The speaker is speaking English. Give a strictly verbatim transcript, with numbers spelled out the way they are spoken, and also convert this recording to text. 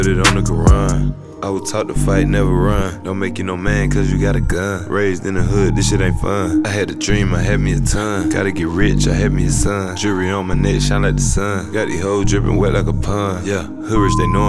put it on the Quran. I was taught to fight, never run. Don't make you no man cause you got a gun. Raised in the hood, this shit ain't fun. I had a dream, I had me a ton. Gotta get rich, I had me a son. Jewelry on my neck, shine like the sun. Got these hoes dripping wet like a pond. Yeah, hood rich, they know